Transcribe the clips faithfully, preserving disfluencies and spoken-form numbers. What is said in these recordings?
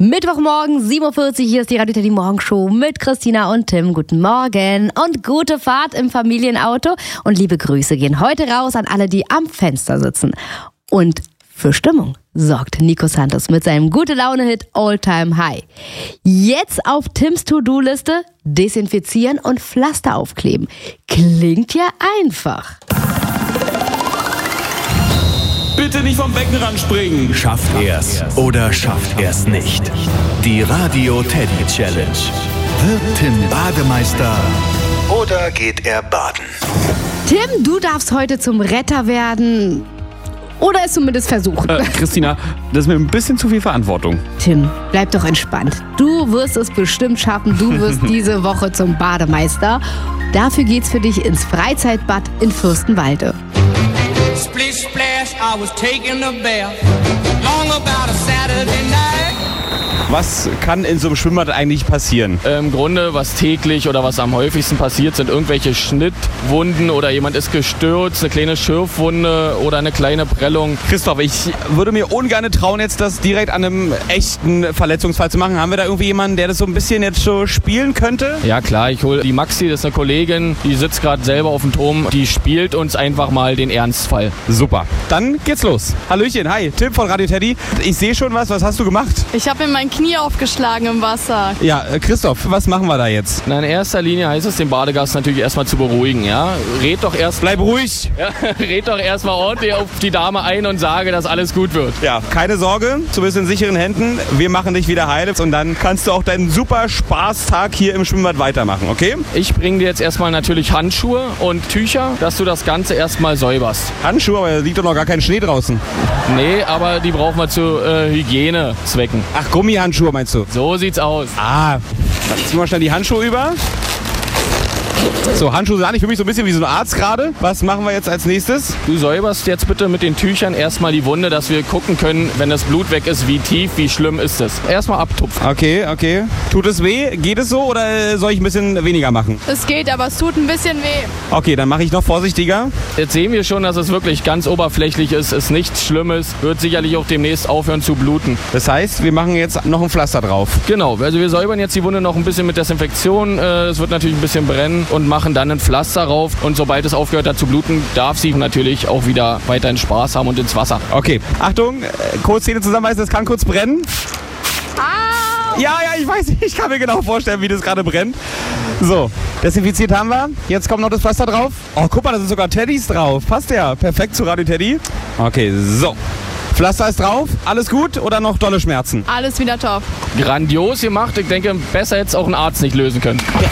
Mittwochmorgen, sieben Uhr vierzig, hier ist die Radio Teddy Morgenshow mit Christina und Tim. Guten Morgen und gute Fahrt im Familienauto. Und liebe Grüße gehen heute raus an alle, die am Fenster sitzen. Und für Stimmung sorgt Nico Santos mit seinem Gute-Laune-Hit All Time High. Jetzt auf Tims To-Do-Liste desinfizieren und Pflaster aufkleben. Klingt ja einfach. Bitte nicht vom Beckenrand springen. Schafft er's oder schafft er's nicht? Die Radio Teddy Challenge. Wird Tim Bademeister oder geht er baden? Tim, du darfst heute zum Retter werden. Oder es zumindest versuchen. Äh, Christina, das ist mir ein bisschen zu viel Verantwortung. Tim, bleib doch entspannt. Du wirst es bestimmt schaffen. Du wirst diese Woche zum Bademeister. Dafür geht's für dich ins Freizeitbad in Fürstenwalde. Splish splash, I was taking a bath. Long about a Saturday night. Was kann in so einem Schwimmbad eigentlich passieren? Im Grunde, was täglich oder was am häufigsten passiert, sind irgendwelche Schnittwunden oder jemand ist gestürzt, eine kleine Schürfwunde oder eine kleine Prellung. Christoph, ich würde mir ungern trauen, jetzt das direkt an einem echten Verletzungsfall zu machen. Haben wir da irgendwie jemanden, der das so ein bisschen jetzt so spielen könnte? Ja klar, ich hole die Maxi, das ist eine Kollegin, die sitzt gerade selber auf dem Turm, die spielt uns einfach mal den Ernstfall. Super, dann geht's los. Hallöchen, hi, Tim von Radio Teddy. Ich sehe schon was, was hast du gemacht? Ich habe mir mein Knie aufgeschlagen im Wasser. Ja, äh, Christoph, was machen wir da jetzt? Na, in erster Linie heißt es, den Badegast natürlich erstmal zu beruhigen, ja. Red doch erst... Bleib ruhig! Ja, red doch erstmal ordentlich auf die Dame ein und sage, dass alles gut wird. Ja, keine Sorge, du bist in sicheren Händen. Wir machen dich wieder heil und dann kannst du auch deinen super Spaßtag hier im Schwimmbad weitermachen, okay? Ich bringe dir jetzt erstmal natürlich Handschuhe und Tücher, dass du das Ganze erstmal säuberst. Handschuhe, aber da liegt doch noch gar kein Schnee draußen. Nee, aber die brauchen wir zu äh, Hygienezwecken. Ach, Gummihandschuhe meinst du? So sieht's aus. Ah, dann ziehen wir schnell die Handschuhe über. So, Handschuhe sind für mich so ein bisschen wie so ein Arzt gerade. Was machen wir jetzt als nächstes? Du säuberst jetzt bitte mit den Tüchern erstmal die Wunde, dass wir gucken können, wenn das Blut weg ist, wie tief, wie schlimm ist es. Erstmal abtupfen. Okay, okay. Tut es weh? Geht es so oder soll ich ein bisschen weniger machen? Es geht, aber es tut ein bisschen weh. Okay, dann mache ich noch vorsichtiger. Jetzt sehen wir schon, dass es wirklich ganz oberflächlich ist, ist nichts Schlimmes, wird sicherlich auch demnächst aufhören zu bluten. Das heißt, wir machen jetzt noch ein Pflaster drauf. Genau, also wir säubern jetzt die Wunde noch ein bisschen mit Desinfektion. Es wird natürlich ein bisschen brennen und machen dann ein Pflaster rauf. Und sobald es aufgehört hat zu bluten, darf sie natürlich auch wieder weiterhin Spaß haben und ins Wasser. Okay, Achtung, kurz Zähne zusammenbeißen, das kann kurz brennen. Au! Ja, ja, ich weiß, ich kann mir genau vorstellen, wie das gerade brennt. So, desinfiziert haben wir. Jetzt kommt noch das Pflaster drauf. Oh, guck mal, da sind sogar Teddys drauf. Passt ja, perfekt zu Radio Teddy. Okay, so. Pflaster ist drauf. Alles gut oder noch dolle Schmerzen? Alles wieder top. Grandios gemacht. Ich denke, besser hätte es auch ein Arzt nicht lösen können. Ja.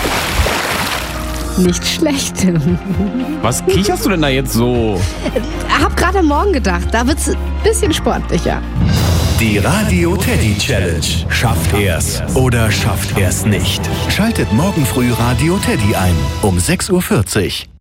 Nicht schlecht. Was kicherst du denn da jetzt so? Hab gerade am Morgen gedacht, da wird's ein bisschen sportlicher. Die Radio Teddy Challenge. Schafft er's oder schafft er's nicht? Schaltet morgen früh Radio Teddy ein um sechs Uhr vierzig.